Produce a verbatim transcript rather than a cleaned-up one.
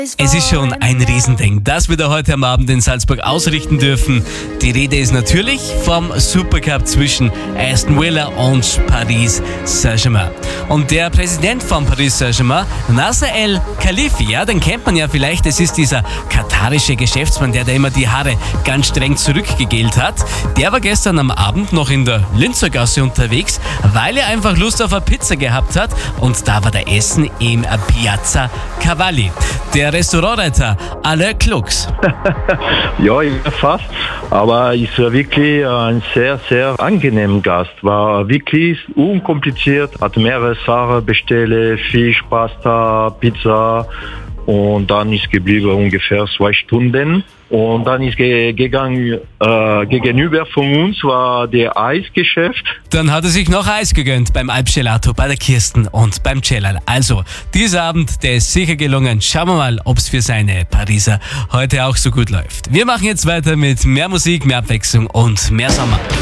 Es ist schon ein Riesending, dass wir da heute am Abend in Salzburg ausrichten dürfen. Die Rede ist natürlich vom Supercup zwischen Aston Villa und Paris Saint-Germain. Und der Präsident von Paris Saint-Germain, Nasser El-Khelaifi, ja, den kennt man ja vielleicht, das ist dieser katarische Geschäftsmann, der da immer die Haare ganz streng zurückgegelt hat. Der war gestern am Abend noch in der Linzergasse unterwegs, weil er einfach Lust auf eine Pizza gehabt hat. Und da war der Essen im Piazza Cavalli. Der Restaurantleiter Alain Klux. Ja, fast. Aber ist wirklich ein sehr, sehr angenehmer Gast. War wirklich unkompliziert, hat mehrere Sachen bestellt, Fisch, Pasta, Pizza. Und dann ist geblieben ungefähr zwei Stunden. Und dann ist ge- gegangen, äh, gegenüber von uns war der Eisgeschäft. Dann hat er sich noch Eis gegönnt beim Alpgelato, bei der Kirsten und beim Celal. Also, dieser Abend, der ist sicher gelungen. Schauen wir mal, ob es für seine Pariser heute auch so gut läuft. Wir machen jetzt weiter mit mehr Musik, mehr Abwechslung und mehr Sommer.